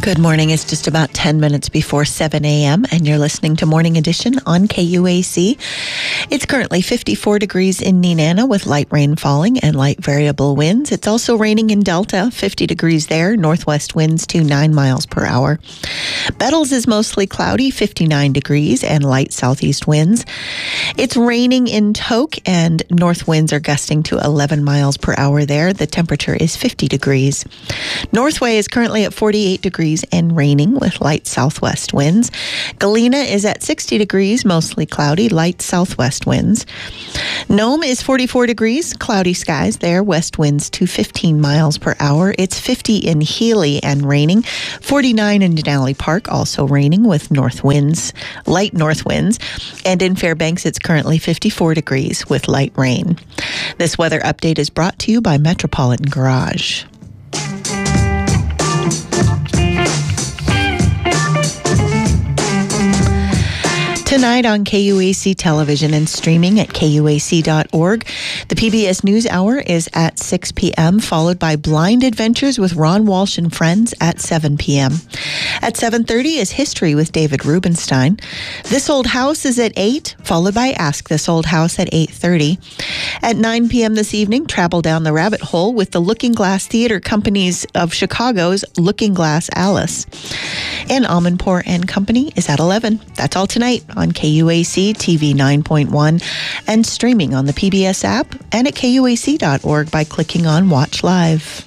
Good morning. It's just about 10 minutes before 7 a.m. and you're listening to Morning Edition on KUAC. It's currently 54 degrees in Nenana with light rain falling and light variable winds. It's also raining in Delta, 50 degrees there, northwest winds to 9 miles per hour. Bettles is mostly cloudy, 59 degrees and light southeast winds. It's raining in Tok and north winds are gusting to 11 miles per hour there. The temperature is 50 degrees. Northway is currently at 48 degrees and raining with light southwest winds. Galena is at 60 degrees, mostly cloudy, light southwest winds. Nome is 44 degrees, cloudy skies there, west winds to 15 miles per hour. It's 50 in Healy and raining. 49 in Denali Park, also raining with north winds, light north winds. And in Fairbanks, it's currently 54 degrees with light rain. This weather update is brought to you by Metropolitan Garage. Tonight on KUAC Television and streaming at KUAC.org. The PBS NewsHour is at 6 p.m., followed by Blind Adventures with Ron Walsh and Friends at 7 p.m. At 7:30 is History with David Rubenstein. This Old House is at 8, followed by Ask This Old House at 8:30. At 9 p.m. this evening, travel down the rabbit hole with the Looking Glass Theater Companies of Chicago's Looking Glass Alice. And Amanpour and Company is at 11. That's all tonight on KUAC TV 9.1 and streaming on the PBS app and at KUAC.org by clicking on Watch Live.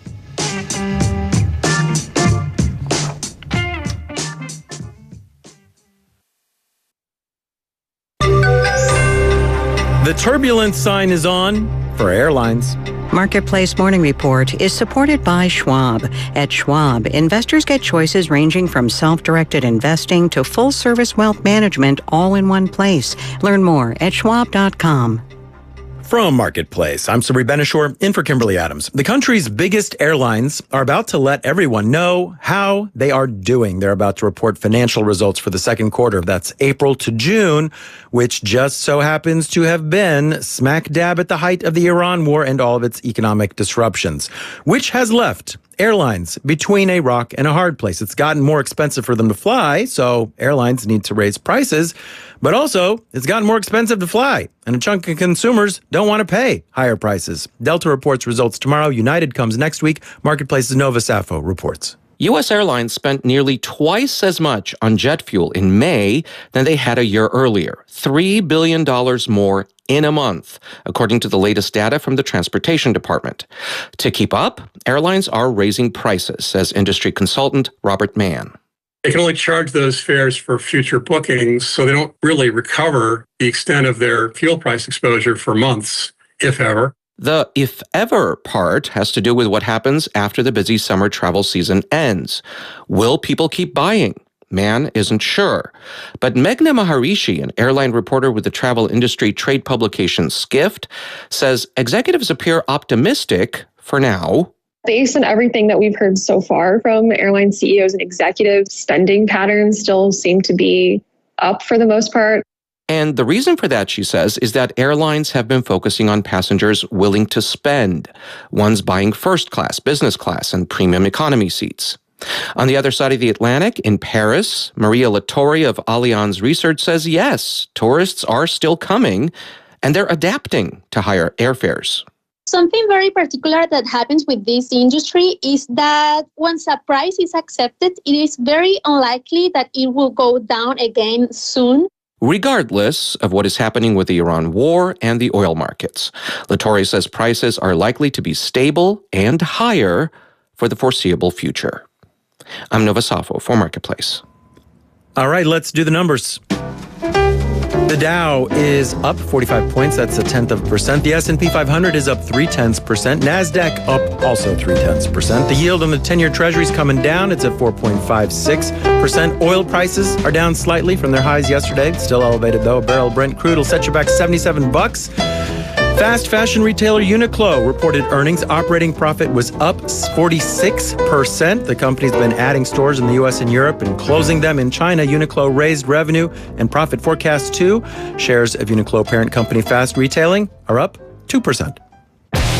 The turbulence sign is on for airlines. Marketplace Morning Report is supported by Schwab. At Schwab, investors get choices ranging from self-directed investing to full-service wealth management all in one place. Learn more at schwab.com. From Marketplace, I'm Sabri Benishore, in for Kimberly Adams. The country's biggest airlines are about to let everyone know how they are doing. They're about to report financial results for the second quarter. That's April to June, which just so happens to have been smack dab at the height of the Iran war and all of its economic disruptions, which has left airlines between a rock and a hard place. It's gotten more expensive for them to fly, so airlines need to raise prices. But also, it's gotten more expensive to fly, and a chunk of consumers don't want to pay higher prices. Delta reports results tomorrow. United comes next week. Marketplace's Nova Safo reports. U.S. Airlines spent nearly twice as much on jet fuel in May than they had a year earlier, $3 billion more in a month, according to the latest data from the Transportation Department. To keep up, airlines are raising prices, says industry consultant Robert Mann. They can only charge those fares for future bookings, so they don't really recover the extent of their fuel price exposure for months, if ever. The if ever part has to do with what happens after the busy summer travel season ends. Will people keep buying? Mann isn't sure. But Meghna Maharishi, an airline reporter with the travel industry trade publication Skift, says executives appear optimistic for now. Based on everything that we've heard so far from airline CEOs and executives, spending patterns still seem to be up for the most part. And the reason for that, she says, is that airlines have been focusing on passengers willing to spend, ones buying first class, business class, and premium economy seats. On the other side of the Atlantic, in Paris, Maria Lattori of Allianz Research says, yes, tourists are still coming, and they're adapting to higher airfares. Something very particular that happens with this industry is that once a price is accepted, it is very unlikely that it will go down again soon. Regardless of what is happening with the Iran war and the oil markets, Lattori says prices are likely to be stable and higher for the foreseeable future. I'm Nova Safo for Marketplace. All right, let's do the numbers. The Dow is up 45 points. That's 0.1%. The S&P 500 is up 0.3%. NASDAQ up also 0.3%. The yield on the 10-year Treasury is coming down. It's at 4.56%. Oil prices are down slightly from their highs yesterday. Still elevated, though. A barrel of Brent crude will set you back $77. Fast fashion retailer Uniqlo reported earnings. Operating profit was up 46%. The company's been adding stores in the U.S. and Europe and closing them in China. Uniqlo raised revenue and profit forecasts too. Shares of Uniqlo parent company Fast Retailing are up 2%.